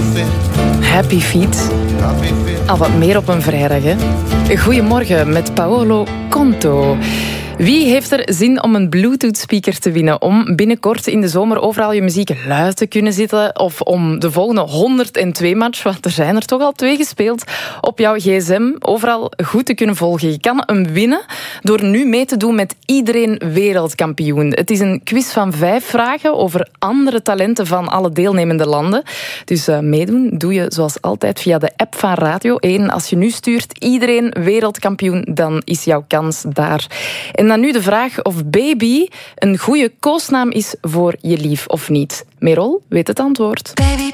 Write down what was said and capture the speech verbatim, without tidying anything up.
Happy Feet. Al wat meer op een vrijdag, hè? Goedemorgen met Paolo Conto. Wie heeft er zin om een Bluetooth-speaker te winnen? Om binnenkort in de zomer overal je muziek luid te kunnen zitten? Of om de volgende honderdtwee match, want er zijn er toch al twee gespeeld, op jouw gsm overal goed te kunnen volgen? Je kan hem winnen door nu mee te doen met Iedereen Wereldkampioen. Het is een quiz van vijf vragen over andere talenten van alle deelnemende landen. Dus uh, meedoen doe je zoals altijd via de app van Radio één. Als je nu stuurt Iedereen Wereldkampioen, dan is jouw kans daar. En dan nu de vraag of Baby een goede koosnaam is voor je lief of niet. Merel weet het antwoord. Baby.